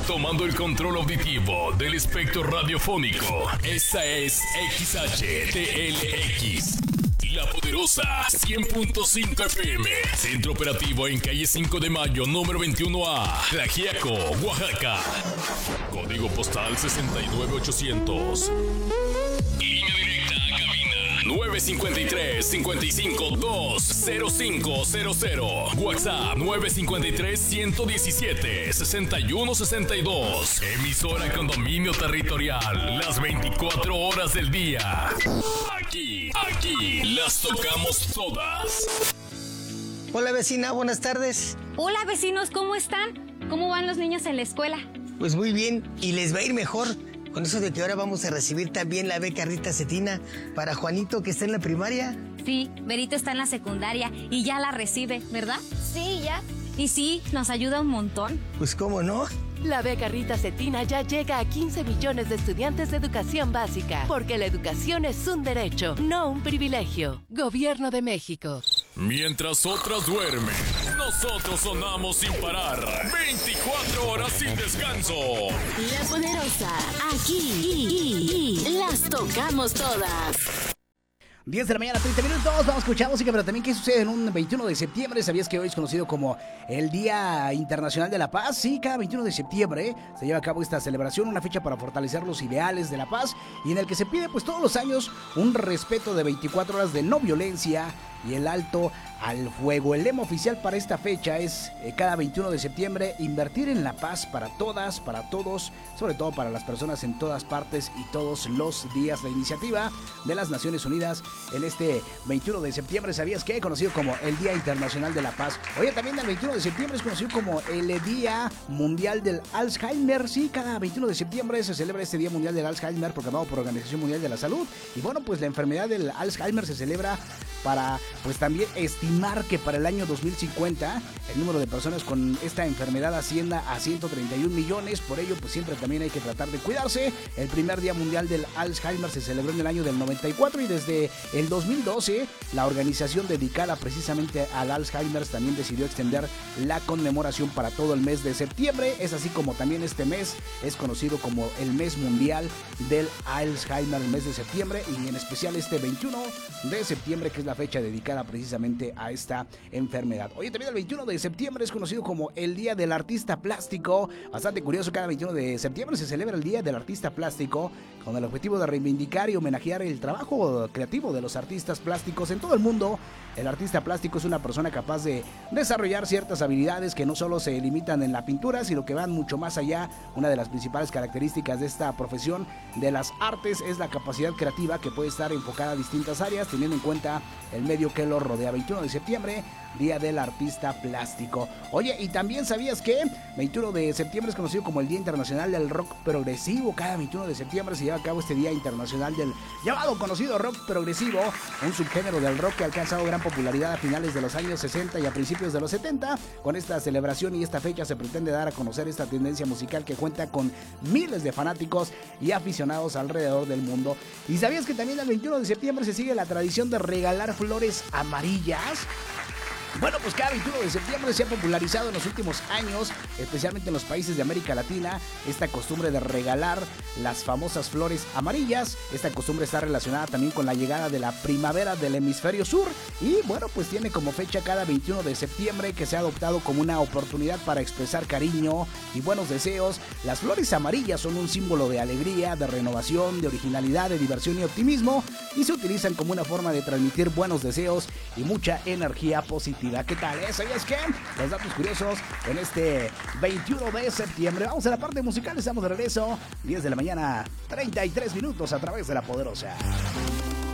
tomando el control auditivo del espectro radiofónico. Esta es XHTLX. La Poderosa 100.5 FM. Centro operativo en calle 5 de Mayo, número 21A, Tlaxiaco, Oaxaca. Código postal 69800. Línea directa a cabina 953-55-20500. WhatsApp 953-117-6162. Emisora con dominio territorial las 24 horas del día. Aquí las tocamos todas. Hola vecina, buenas tardes. Hola vecinos, ¿cómo están? ¿Cómo van los niños en la escuela? Pues muy bien, y les va a ir mejor con eso de que ahora vamos a recibir también la beca Rita Cetina para Juanito, que está en la primaria. Sí, Berito está en la secundaria y ya la recibe, ¿verdad? Sí, ya. Y sí, nos ayuda un montón. Pues cómo no. La beca Rita Cetina ya llega a 15 millones de estudiantes de educación básica, porque la educación es un derecho, no un privilegio. Gobierno de México. Mientras otras duermen, nosotros sonamos sin parar. 24 horas sin descanso. La Poderosa, aquí las tocamos todas. 10 de la mañana, 30 minutos, vamos a escuchar música, pero también qué sucede en un 21 de septiembre. ¿Sabías que hoy es conocido como el Día Internacional de la Paz? Sí, cada 21 de septiembre se lleva a cabo esta celebración, una fecha para fortalecer los ideales de la paz y en el que se pide pues todos los años un respeto de 24 horas de no violencia y el alto al fuego. El lema oficial para esta fecha es cada 21 de septiembre, invertir en la paz para todas, para todos, sobre todo para las personas en todas partes y todos los días. La iniciativa de las Naciones Unidas en este 21 de septiembre, ¿sabías qué? Conocido como el Día Internacional de la Paz. Oye, también el 21 de septiembre es conocido como el Día Mundial del Alzheimer. Sí, cada 21 de septiembre se celebra este Día Mundial del Alzheimer proclamado por la Organización Mundial de la Salud. Y bueno, pues la enfermedad del Alzheimer se celebra para pues también estimar que para el año 2050 el número de personas con esta enfermedad ascienda a 131 millones. Por ello pues siempre también hay que tratar de cuidarse. El primer Día Mundial del Alzheimer se celebró en el año del 94 y desde el 2012 la organización dedicada precisamente al Alzheimer también decidió extender la conmemoración para todo el mes de septiembre. Es así como también este mes es conocido como el mes mundial del Alzheimer, el mes de septiembre, y en especial este 21 de septiembre, que es la fecha dedicada precisamente a esta enfermedad. Oye, también el 21 de septiembre es conocido como el Día del Artista Plástico. Bastante curioso, cada 21 de septiembre se celebra el Día del Artista Plástico con el objetivo de reivindicar y homenajear el trabajo creativo de los artistas plásticos en todo el mundo. El artista plástico es una persona capaz de desarrollar ciertas habilidades que no solo se limitan en la pintura, sino que van mucho más allá. Una de las principales características de esta profesión de las artes es la capacidad creativa, que puede estar enfocada a distintas áreas teniendo en cuenta el medio que lo rodea. 21 de septiembre, Día del Artista Plástico. Oye, y también ¿sabías que 21 de septiembre es conocido como el Día Internacional del Rock Progresivo? Cada 21 de septiembre se lleva a cabo este Día Internacional del llamado conocido rock progresivo, un subgénero del rock que ha alcanzado gran popularidad a finales de los años 60 y a principios de los 70. Con esta celebración y esta fecha se pretende dar a conocer esta tendencia musical que cuenta con miles de fanáticos y aficionados alrededor del mundo. ¿Y sabías que también el 21 de septiembre se sigue la tradición de regalar flores amarillas? Bueno, pues cada 21 de septiembre se ha popularizado en los últimos años, especialmente en los países de América Latina, esta costumbre de regalar las famosas flores amarillas. Esta costumbre está relacionada también con la llegada de la primavera del hemisferio sur y bueno, pues tiene como fecha cada 21 de septiembre, que se ha adoptado como una oportunidad para expresar cariño y buenos deseos. Las flores amarillas son un símbolo de alegría, de renovación, de originalidad, de diversión y optimismo, y se utilizan como una forma de transmitir buenos deseos y mucha energía positiva. ¿Qué tal? ¿Sabías qué? Los datos curiosos en este 21 de septiembre. Vamos a la parte musical, estamos de regreso. 10 de la mañana, 33 minutos a través de La Poderosa.